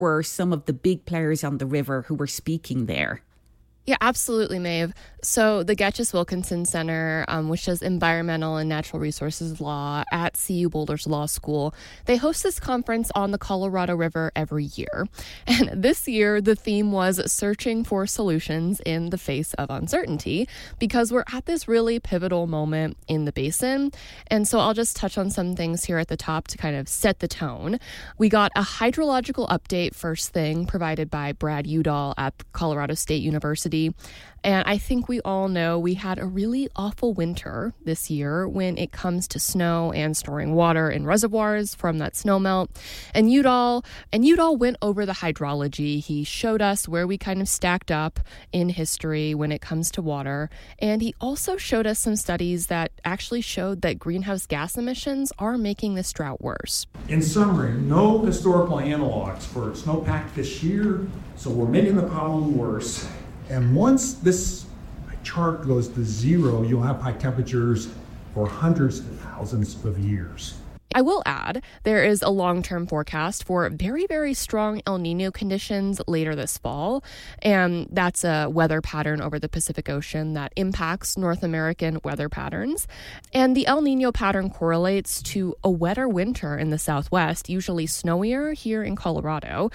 were some of the big players on the river who were speaking there? Yeah, absolutely, Maeve. So the Getchis Wilkinson Center, which does environmental and natural resources law at CU Boulder's Law School, they host this conference on the Colorado River every year. And this year, the theme was searching for solutions in the face of uncertainty, because we're at this really pivotal moment in the basin. And so I'll just touch on some things here at the top to kind of set the tone. We got a hydrological update first thing provided by Brad Udall at Colorado State University. And I think we all know we had a really awful winter this year when it comes to snow and storing water in reservoirs from that snowmelt. And Udall went over the hydrology. He showed us where we kind of stacked up in history when it comes to water. And he also showed us some studies that actually showed that greenhouse gas emissions are making this drought worse. In summary, no historical analogs for snowpack this year, so we're making the problem worse. And once this chart goes to zero, you'll have high temperatures for hundreds of thousands of years. I will add, there is a long-term forecast for very, very strong El Nino conditions later this fall, and that's a weather pattern over the Pacific Ocean that impacts North American weather patterns. And the El Nino pattern correlates to a wetter winter in the Southwest, usually snowier here in Colorado.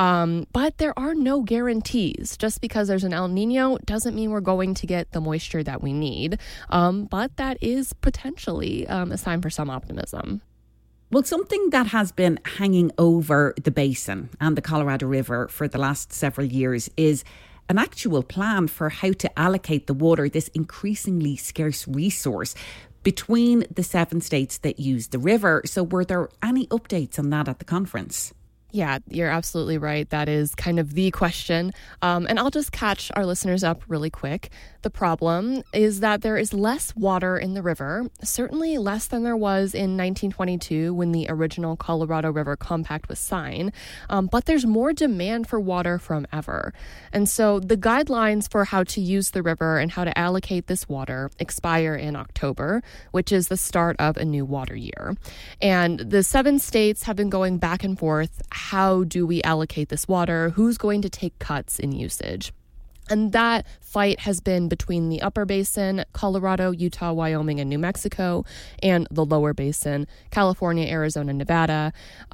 But there are no guarantees. Just because there's an El Nino doesn't mean we're going to get the moisture that we need. But that is potentially a sign for some optimism. Well, something that has been hanging over the basin and the Colorado River for the last several years is an actual plan for how to allocate the water, this increasingly scarce resource, between the 7 states that use the river. So were there any updates on that at the conference? Yeah, you're absolutely right. That is kind of the question. And I'll just catch our listeners up really quick. The problem is that there is less water in the river, certainly less than there was in 1922 when the original Colorado River Compact was signed. But there's more demand for water from ever. And so the guidelines for how to use the river and how to allocate this water expire in October, which is the start of a new water year. And the 7 states have been going back and forth. How do we allocate this water? Who's going to take cuts in usage? And that fight has been between the upper basin, Colorado, Utah, Wyoming, and New Mexico, and the lower basin, California, Arizona, Nevada.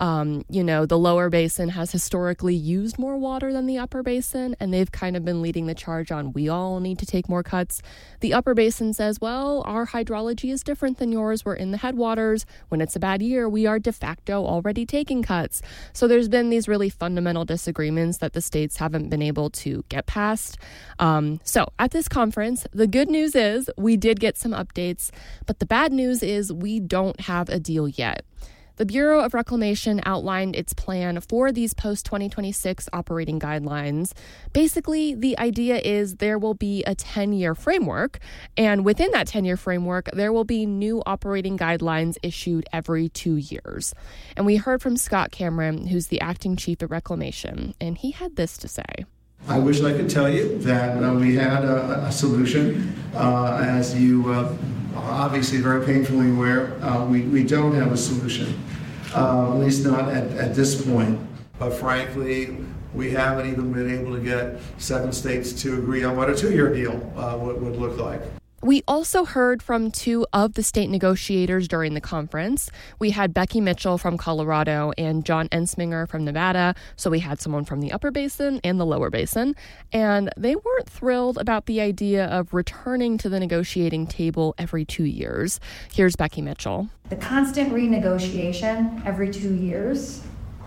The lower basin has historically used more water than the upper basin, and they've kind of been leading the charge on we all need to take more cuts. The upper basin says, well, our hydrology is different than yours. We're in the headwaters. When it's a bad year, we are de facto already taking cuts. So there's been these really fundamental disagreements that the states haven't been able to get past. So at this conference, the good news is we did get some updates, but the bad news is we don't have a deal yet. The Bureau of Reclamation outlined its plan for these post-2026 operating guidelines. Basically, the idea is there will be a 10-year framework, and within that 10-year framework, there will be new operating guidelines issued every 2 years. And we heard from Scott Cameron, who's the acting chief at Reclamation, and he had this to say. I wish I could tell you that we had a solution. As you obviously very painfully aware, we don't have a solution, at least not at this point. But frankly, we haven't even been able to get 7 states to agree on what a 2-year deal would look like. We also heard from 2 of the state negotiators during the conference. We had Becky Mitchell from Colorado and John Ensminger from Nevada. So we had someone from the upper basin and the lower basin. And they weren't thrilled about the idea of returning to the negotiating table every 2 years. Here's Becky Mitchell. The constant renegotiation every 2 years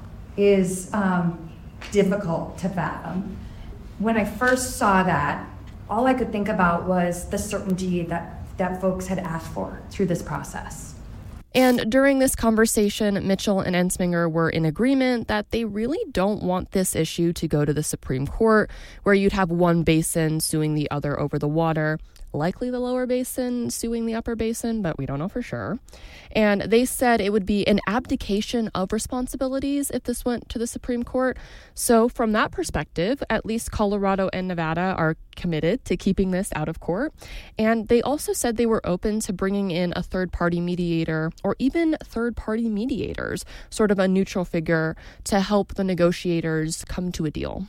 is difficult to fathom. When I first saw that, all I could think about was the certainty that folks had asked for through this process. And during this conversation, Mitchell and Ensminger were in agreement that they really don't want this issue to go to the Supreme Court, where you'd have one basin suing the other over the water. likely the lower basin suing the upper basin, but we don't know for sure. And they said it would be an abdication of responsibilities if this went to the Supreme Court. So from that perspective, at least Colorado and Nevada are committed to keeping this out of court. And they also said they were open to bringing in a third-party mediator or even third-party mediators, sort of a neutral figure to help the negotiators come to a deal.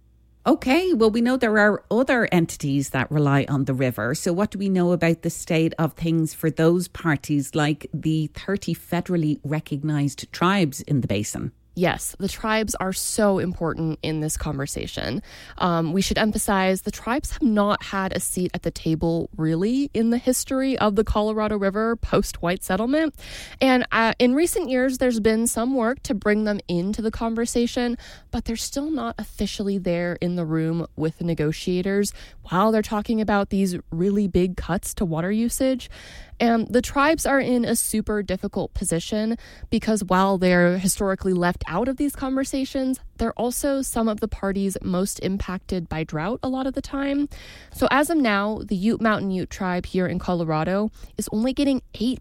Okay, well, we know there are other entities that rely on the river. So what do we know about the state of things for those parties, like the 30 federally recognised tribes in the basin? Yes, the tribes are so important in this conversation. We should emphasize the tribes have not had a seat at the table really in the history of the Colorado River post-white settlement. And in recent years, there's been some work to bring them into the conversation, but they're still not officially there in the room with the negotiators while they're talking about these really big cuts to water usage. And the tribes are in a super difficult position because while they're historically left out of these conversations, they're also some of the parties most impacted by drought a lot of the time. So as of now, the Ute Mountain Ute tribe here in Colorado is only getting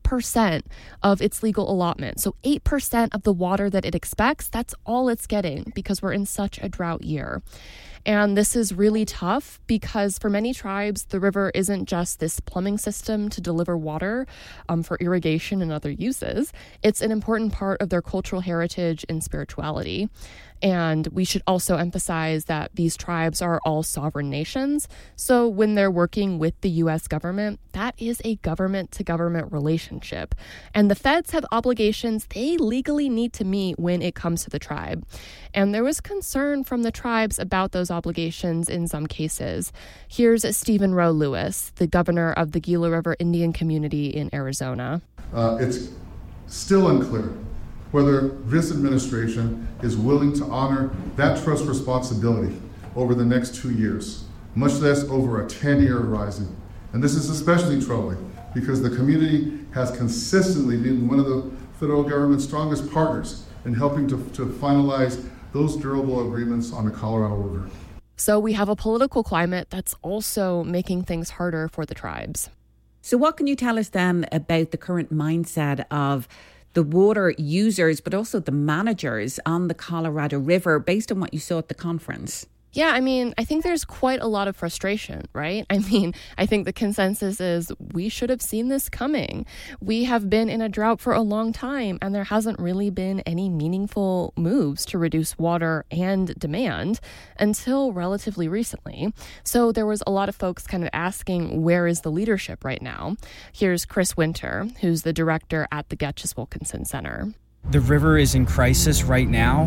8% of its legal allotment. So 8% of the water that it expects, that's all it's getting because we're in such a drought year. And this is really tough because for many tribes, the river isn't just this plumbing system to deliver water for irrigation and other uses. It's an important part of their cultural heritage and spirituality. And we should also emphasize that these tribes are all sovereign nations. So when they're working with the U.S. government, that is a government-to-government relationship. And the feds have obligations they legally need to meet when it comes to the tribe. And there was concern from the tribes about those obligations in some cases. Here's Stephen Rowe Lewis, the governor of the Gila River Indian community in Arizona. It's still unclear whether this administration is willing to honor that trust responsibility over the next 2 years, much less over a 10-year horizon. And this is especially troubling because the community has consistently been one of the federal government's strongest partners in helping to finalize those durable agreements on the Colorado River. So we have a political climate that's also making things harder for the tribes. So what can you tell us then about the current mindset of the water users, but also the managers on the Colorado River, based on what you saw at the conference? Yeah, I mean, I think there's quite a lot of frustration, right? I mean, I think the consensus is we should have seen this coming. We have been in a drought for a long time, and there hasn't really been any meaningful moves to reduce water and demand until relatively recently. So there was a lot of folks kind of asking, where is the leadership right now? Here's Chris Winter, who's the director at the Getchis Wilkinson Center. The river is in crisis right now,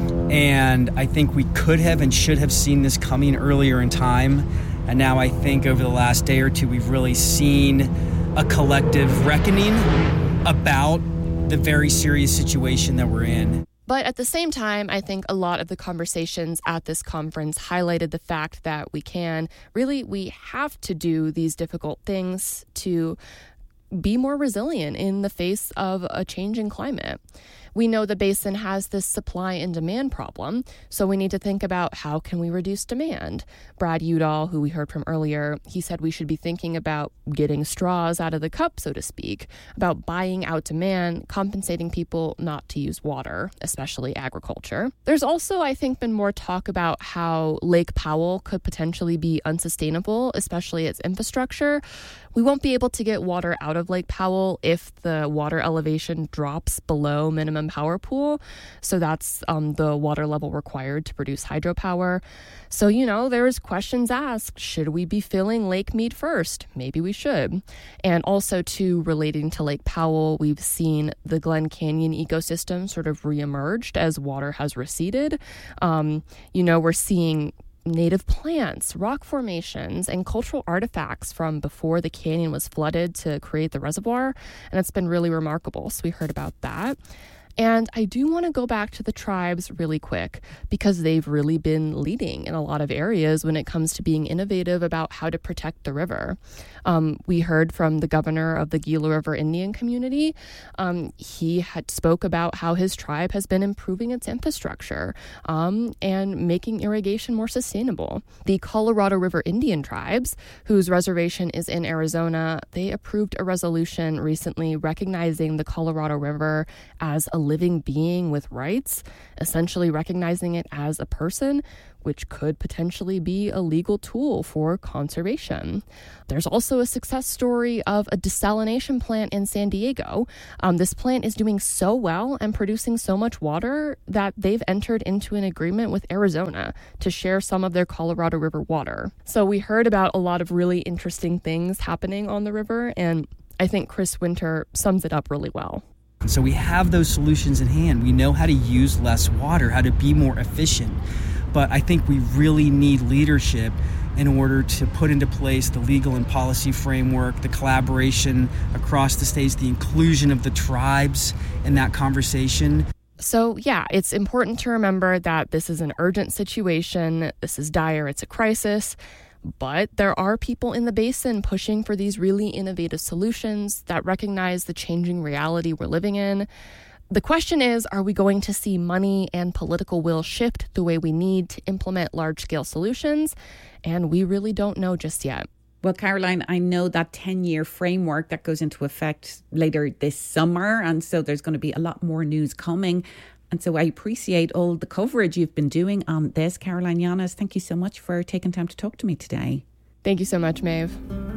and I think we could have and should have seen this coming earlier in time. And now I think over the last day or two, we've really seen a collective reckoning about the very serious situation that we're in. But at the same time, I think a lot of the conversations at this conference highlighted the fact that we have to do these difficult things to be more resilient in the face of a changing climate. We know the basin has this supply and demand problem, so we need to think about how can we reduce demand. Brad Udall, who we heard from earlier, he said we should be thinking about getting straws out of the cup, so to speak, about buying out demand, compensating people not to use water, especially agriculture. There's also, I think, been more talk about how Lake Powell could potentially be unsustainable, especially its infrastructure. We won't be able to get water out of Lake Powell if the water elevation drops below minimum power pool. So that's the water level required to produce hydropower. So, there's questions asked. Should we be filling Lake Mead first? Maybe we should. And also, too, relating to Lake Powell, we've seen the Glen Canyon ecosystem sort of reemerged as water has receded. We're seeing native plants, rock formations, and cultural artifacts from before the canyon was flooded to create the reservoir. And it's been really remarkable. So we heard about that. And I do want to go back to the tribes really quick because they've really been leading in a lot of areas when it comes to being innovative about how to protect the river. We heard from the governor of the Gila River Indian community. He had spoke about how his tribe has been improving its infrastructure and making irrigation more sustainable. The Colorado River Indian tribes, whose reservation is in Arizona, they approved a resolution recently recognizing the Colorado River as a living being with rights, essentially recognizing it as a person, which could potentially be a legal tool for conservation. There's also a success story of a desalination plant in San Diego. This plant is doing so well and producing so much water that they've entered into an agreement with Arizona to share some of their Colorado River water. So we heard about a lot of really interesting things happening on the river, and I think Chris Winter sums it up really well. So we have those solutions in hand. We know how to use less water, how to be more efficient. But I think we really need leadership in order to put into place the legal and policy framework, the collaboration across the states, the inclusion of the tribes in that conversation. So yeah, it's important to remember that this is an urgent situation. This is dire. It's a crisis. But there are people in the basin pushing for these really innovative solutions that recognize the changing reality we're living in. The question is, are we going to see money and political will shift the way we need to implement large-scale solutions? And we really don't know just yet. Well, Caroline, I know that 10-year framework that goes into effect later this summer, and so there's going to be a lot more news coming. And so I appreciate all the coverage you've been doing on this. Caroline Llanes, thank you so much for taking time to talk to me today. Thank you so much, Maeve.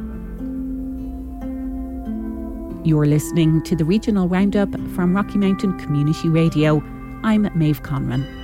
You're listening to the Regional Roundup from Rocky Mountain Community Radio. I'm Maeve Conran.